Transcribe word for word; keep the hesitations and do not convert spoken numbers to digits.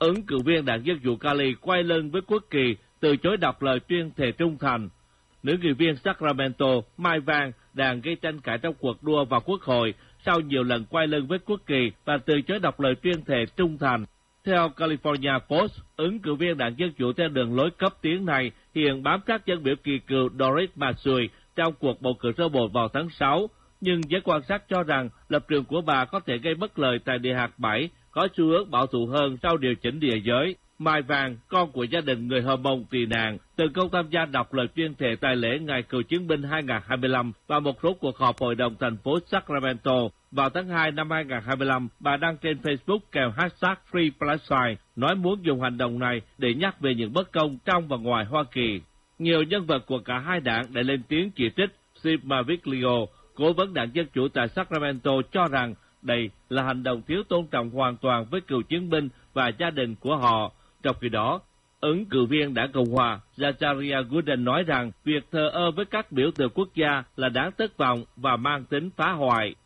Ứng cử viên đảng Dân Chủ Cali quay lưng với quốc kỳ, từ chối đọc lời tuyên thệ trung thành. Nữ nghị viên Sacramento Mai Vàng đang gây tranh cãi trong cuộc đua vào Quốc hội sau nhiều lần quay lưng với quốc kỳ và từ chối đọc lời tuyên thệ trung thành. Theo California Post, ứng cử viên đảng Dân Chủ theo đường lối cấp tiến này hiện bám sát dân biểu kỳ cựu Doris Massey trong cuộc bầu cử sơ bộ vào tháng sáu, nhưng giới quan sát cho rằng lập trường của bà có thể gây bất lợi tại địa hạt bảy, có xu hướng bảo thủ hơn sau điều chỉnh địa giới. Mai Vàng, con của gia đình người Hơ Mông tị nạn, từng không tham gia đọc lời tuyên thệ tại lễ Ngày Cựu chiến binh hai không hai lăm và một số cuộc họp hội đồng thành phố Sacramento. Vào tháng hai năm hai không hai lăm, bà đăng trên Facebook kèm hashtag Free Palestine, nói muốn dùng hành động này để nhắc về những bất công trong và ngoài Hoa Kỳ. Nhiều nhân vật của cả hai đảng đã lên tiếng chỉ trích. Steve Maviglio, cố vấn đảng Dân Chủ tại Sacramento, cho rằng đây là hành động thiếu tôn trọng hoàn toàn với cựu chiến binh và gia đình của họ. Trong khi đó, ứng cử viên đảng Cộng hòa Zachariah Gooden nói rằng việc thờ ơ với các biểu tượng quốc gia là đáng thất vọng và mang tính phá hoại.